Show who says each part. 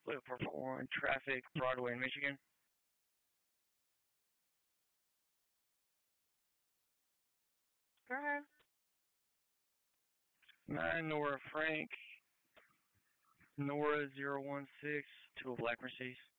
Speaker 1: Blue Purple 1, traffic, Broadway in Michigan.
Speaker 2: Go ahead.
Speaker 1: 9, Nora Frank, Nora 016 to a black Mercedes.